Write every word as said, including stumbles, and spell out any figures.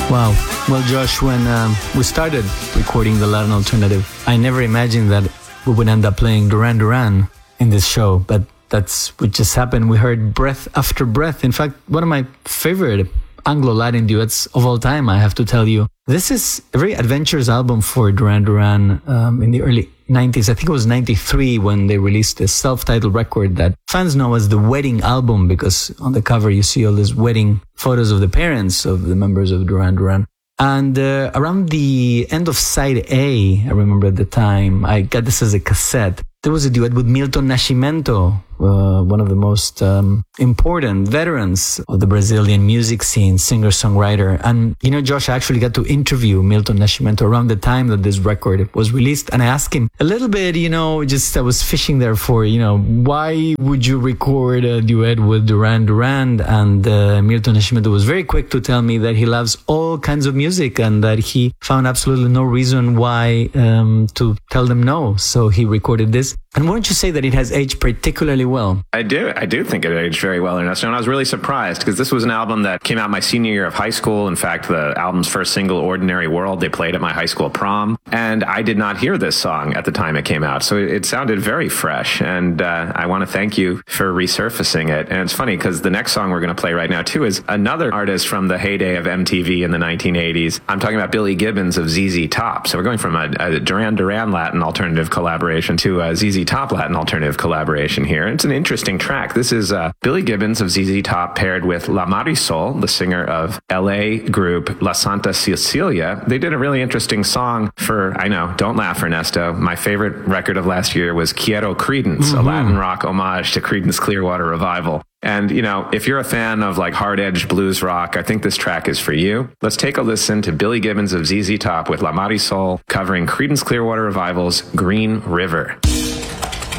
Wow. Well, Josh, when um, we started recording the Latin Alternative, I never imagined that we would end up playing Duran Duran in this show, but that's what just happened. We heard Breath After Breath. In fact, one of my favorite Anglo-Latin duets of all time, I have to tell you. This is a very adventurous album for Duran Duran um, in the early nineties. I think it was ninety-three when they released this self-titled record that fans know as the wedding album, because on the cover you see all these wedding photos of the parents of the members of Duran Duran. And uh, around the end of side A, I remember at the time, I got this as a cassette. There was a duet with Milton Nascimento, uh, one of the most um, important veterans of the Brazilian music scene, singer-songwriter. And, you know, Josh, I actually got to interview Milton Nascimento around the time that this record was released. And I asked him a little bit, you know, just I was fishing there for, you know, why would you record a duet with Duran Duran? And uh, Milton Nascimento was very quick to tell me that he loves all kinds of music and that he found absolutely no reason why um, to tell them no. So he recorded this. And wouldn't you say that it has aged particularly well? I do. I do think it aged very well, Ernesto. And I was really surprised because this was an album that came out my senior year of high school. In fact, the album's first single, Ordinary World, they played at my high school prom. And I did not hear this song at the time it came out. So it, it sounded very fresh. And uh, I want to thank you for resurfacing it. And it's funny because the next song we're going to play right now, too, is another artist from the heyday of M T V in the nineteen eighties. I'm talking about Billy Gibbons of Z Z Top. So we're going from a, a Duran Duran Latin alternative collaboration to a Z Z Top Latin alternative collaboration here. It's an interesting track. This is uh, Billy Gibbons of Z Z Top paired with La Marisol, the singer of L A group La Santa Cecilia. They did a really interesting song for, I know, don't laugh, Ernesto. My favorite record of last year was Quiero Creedence, mm-hmm. a Latin rock homage to Creedence Clearwater Revival. And, you know, if you're a fan of like hard-edged blues rock, I think this track is for you. Let's take a listen to Billy Gibbons of Z Z Top with La Marisol covering Creedence Clearwater Revival's Green River.